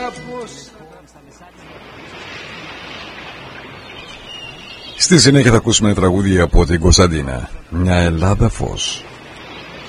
Στη συνέχεια θα ακούσουμε τραγούδια από την Κωνσταντίνα. Μια Ελλάδα φως.